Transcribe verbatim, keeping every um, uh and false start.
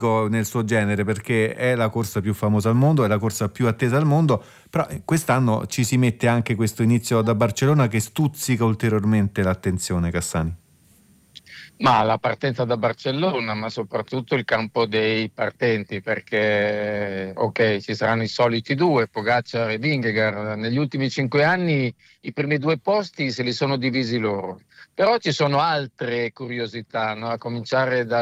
nel suo genere, perché è la corsa più famosa al mondo, è la corsa più attesa al mondo, però quest'anno ci si mette anche questo inizio da Barcellona che stuzzica ulteriormente l'attenzione, Cassani. Ma la partenza da Barcellona, ma soprattutto il campo dei partenti, perché ok, ci saranno i soliti due, Pogacar e Vingegaard. Negli ultimi cinque anni i primi due posti se li sono divisi loro. Però ci sono altre curiosità, no? A cominciare dal